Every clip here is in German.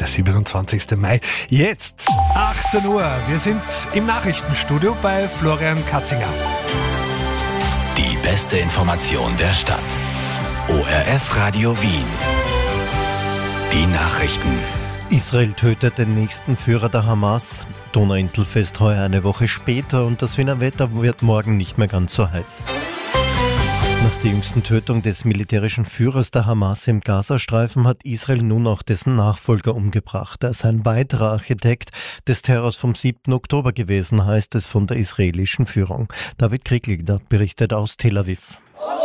27. Mai. Jetzt 18 Uhr. Wir sind im Nachrichtenstudio bei Florian Katzinger. Die beste Information der Stadt. ORF Radio Wien. Die Nachrichten. Israel tötet den nächsten Führer der Hamas. Donauinselfest heuer eine Woche später und das Wiener Wetter wird morgen nicht mehr ganz so heiß. Nach der jüngsten Tötung des militärischen Führers der Hamas im Gazastreifen hat Israel nun auch dessen Nachfolger umgebracht. Er ist ein weiterer Architekt des Terrors vom 7. Oktober gewesen, heißt es von der israelischen Führung. David Kriegler berichtet aus Tel Aviv.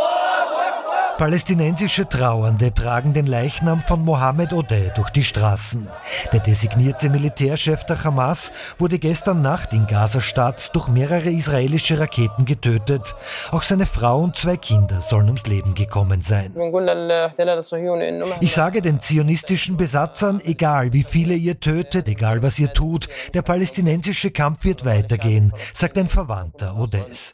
Palästinensische Trauernde tragen den Leichnam von Mohammed Odeh durch die Straßen. Der designierte Militärchef der Hamas wurde gestern Nacht in Gazastadt durch mehrere israelische Raketen getötet. Auch seine Frau und 2 Kinder sollen ums Leben gekommen sein. Ich sage den zionistischen Besatzern, egal wie viele ihr tötet, egal was ihr tut, der palästinensische Kampf wird weitergehen, sagt ein Verwandter Odehs.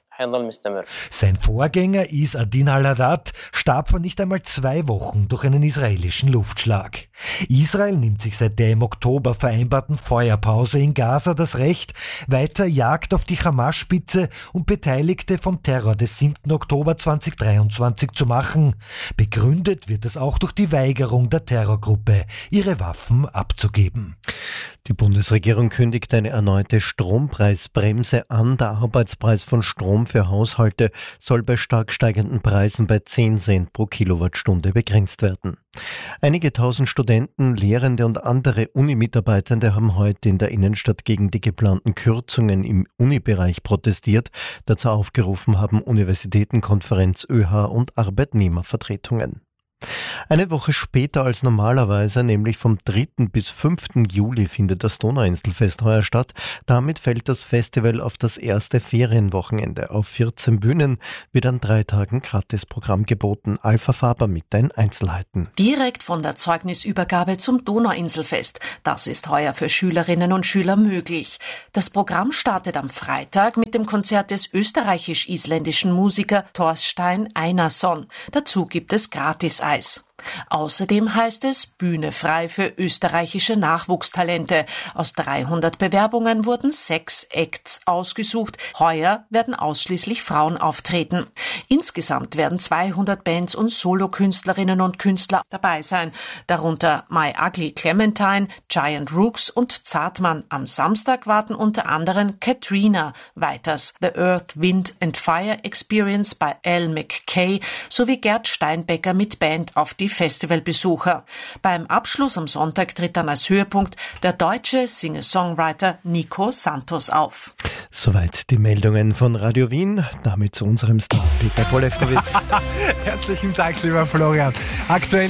Sein Vorgänger Is-Adin al-Haddad starb vor nicht einmal 2 Wochen durch einen israelischen Luftschlag. Israel nimmt sich seit der im Oktober vereinbarten Feuerpause in Gaza das Recht, weiter Jagd auf die Hamas-Spitze und Beteiligte vom Terror des 7. Oktober 2023 zu machen. Begründet wird es auch durch die Weigerung der Terrorgruppe, ihre Waffen abzugeben. Die Bundesregierung kündigt eine erneute Strompreisbremse an. Der Arbeitspreis von Strom für Haushalte soll bei stark steigenden Preisen bei 10 Cent pro Kilowattstunde begrenzt werden. Einige tausend Studenten, Lehrende und andere Unimitarbeitende haben heute in der Innenstadt gegen die geplanten Kürzungen im Unibereich protestiert. Dazu aufgerufen haben Universitätenkonferenz ÖH und Arbeitnehmervertretungen. Eine Woche später als normalerweise, nämlich vom 3. bis 5. Juli, findet das Donauinselfest heuer statt. Damit fällt das Festival auf das erste Ferienwochenende. Auf 14 Bühnen wird an 3 Tagen Gratisprogramm geboten. Alpha Faber mit den Einzelheiten. Direkt von der Zeugnisübergabe zum Donauinselfest. Das ist heuer für Schülerinnen und Schüler möglich. Das Programm startet am Freitag mit dem Konzert des österreichisch-isländischen Musikers Thorstein Einarsson. Dazu gibt es Gratis-Eis. Außerdem heißt es Bühne frei für österreichische Nachwuchstalente. Aus 300 Bewerbungen wurden 6 Acts ausgesucht. Heuer werden ausschließlich Frauen auftreten. Insgesamt werden 200 Bands und Solokünstlerinnen und Künstler dabei sein. Darunter My Ugly Clementine, Giant Rooks und Zartmann. Am Samstag warten unter anderem Katrina, weiters The Earth, Wind and Fire Experience bei Al McKay sowie Gerd Steinbecker mit Band auf die Festivalbesucher. Beim Abschluss am Sonntag tritt dann als Höhepunkt der deutsche Singer-Songwriter Nico Santos auf. Soweit die Meldungen von Radio Wien. Damit zu unserem Star Peter Polewkowitz. Herzlichen Dank, lieber Florian. Aktuell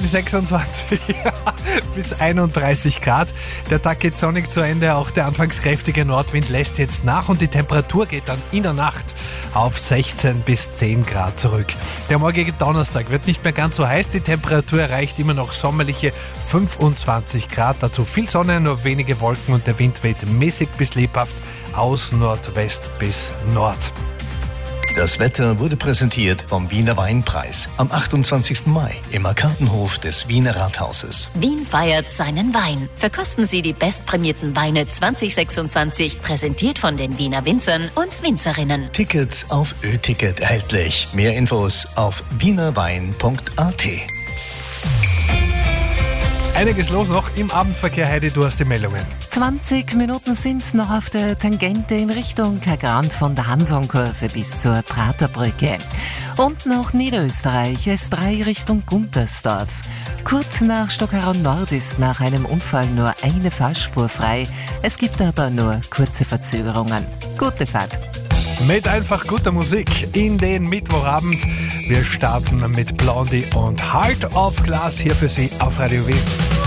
26 bis 31 Grad. Der Tag geht sonnig zu Ende. Auch der anfangs kräftige Nordwind lässt jetzt nach und die Temperatur geht dann in der Nacht auf 16 bis 10 Grad zurück. Der morgige Donnerstag wird nicht mehr ganz so heiß. Die Temperatur erreicht immer noch sommerliche 25 Grad. Dazu viel Sonne, nur wenige Wolken und der Wind weht mäßig bis lebhaft aus Nordwest bis Nord. Das Wetter wurde präsentiert vom Wiener Weinpreis am 28. Mai im Arkadenhof des Wiener Rathauses. Wien feiert seinen Wein. Verkosten Sie die bestprämierten Weine 2026, präsentiert von den Wiener Winzern und Winzerinnen. Tickets auf Ö-Ticket erhältlich. Mehr Infos auf wienerwein.at. Einiges los noch im Abendverkehr. Heidi, du hast die Meldungen. 20 Minuten sind's noch auf der Tangente in Richtung Kagran von der Hansonkurve bis zur Praterbrücke. Und noch Niederösterreich, S3 Richtung Guntersdorf. Kurz nach Stockerau Nord ist nach einem Unfall nur eine Fahrspur frei. Es gibt aber nur kurze Verzögerungen. Gute Fahrt. Mit einfach guter Musik in den Mittwochabend. Wir starten mit Blondie und Heart of Glass hier für Sie auf Radio Wien.